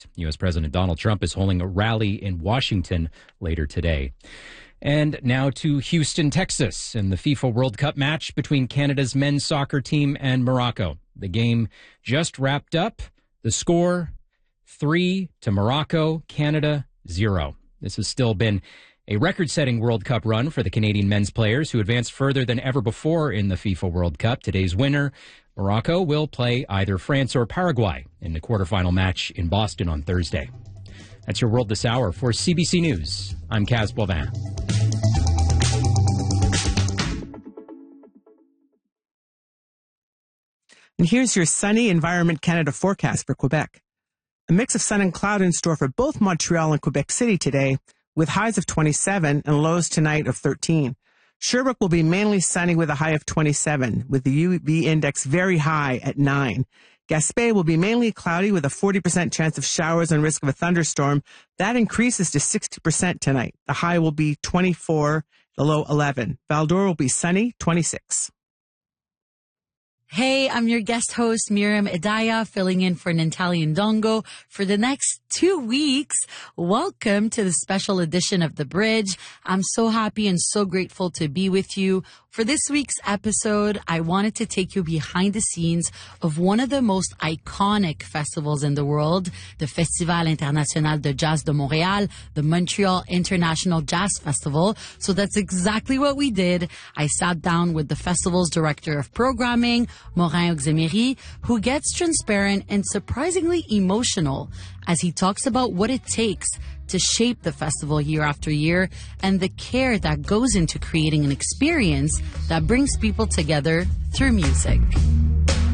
U.S. President Donald Trump is holding a rally in Washington later today. And now to Houston, Texas, and the FIFA World Cup match between Canada's men's soccer team and Morocco. The game just wrapped up. The score, 3 to Morocco, Canada 0. This has still been a record-setting World Cup run for the Canadian men's players who advanced further than ever before in the FIFA World Cup. Today's winner, Morocco, will play either France or Paraguay in the quarterfinal match in Boston on Thursday. That's your World This Hour. For CBC News, I'm Kaz Boivin. And here's your Sunny Environment Canada forecast for Quebec. A mix of sun and cloud in store for both Montreal and Quebec City today, with highs of 27 and lows tonight of 13. Sherbrooke will be mainly sunny with a high of 27, with the UV index very high at 9. Gaspé will be mainly cloudy with a 40% chance of showers and risk of a thunderstorm. That increases to 60% tonight. The high will be 24, the low 11. Val-d'Or will be sunny, 26. Hey, I'm your guest host, Miriam Edaya, filling in for Nantali Ndongo for the next 2 weeks. Welcome to the special edition of The Bridge. I'm so happy and so grateful to be with you. For this week's episode, I wanted to take you behind the scenes of one of the most iconic festivals in the world, the Festival International de Jazz de Montréal, the Montreal International Jazz Festival. So that's exactly what we did. I sat down with the festival's director of programming, Morin Oxemery, who gets transparent and surprisingly emotional as he talks about what it takes to shape the festival year after year and the care that goes into creating an experience that brings people together through music.